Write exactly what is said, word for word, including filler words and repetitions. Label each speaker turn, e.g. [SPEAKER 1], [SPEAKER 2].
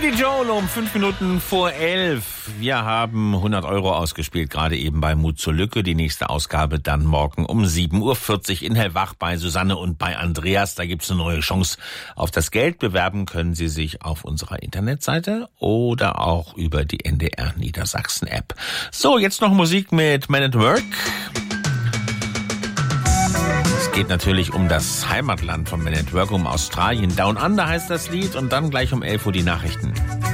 [SPEAKER 1] Billy Joel um fünf Minuten vor elf. Wir haben hundert Euro ausgespielt, gerade eben bei Mut zur Lücke. Die nächste Ausgabe dann morgen um sieben Uhr vierzig in Hellwach bei Susanne und bei Andreas. Da gibt's eine neue Chance auf das Geld. Bewerben können Sie sich auf unserer Internetseite oder auch über die N D R Niedersachsen App. So, jetzt noch Musik mit Man at Work. Es geht natürlich um das Heimatland von Man at Work, um Australien. Down Under heißt das Lied und dann gleich um elf Uhr die Nachrichten.